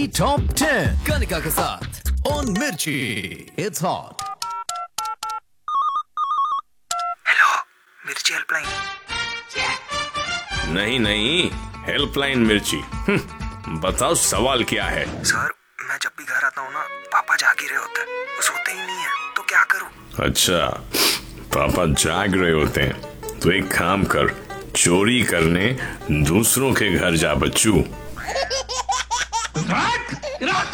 Top 10 Kanika के साथ on मिर्ची इट्स हॉट। हेलो, मिर्ची हेल्पलाइन। नहीं नहीं, हेल्पलाइन मिर्ची। बताओ सवाल क्या है। सर, मैं जब भी घर आता हूँ ना, पापा जाग ही रहे होते हैं, वो सोते ही नहीं है, तो क्या करूँ? अच्छा, पापा जाग रहे होते हैं तो एक काम कर, चोरी करने दूसरों के घर जा बच्चू।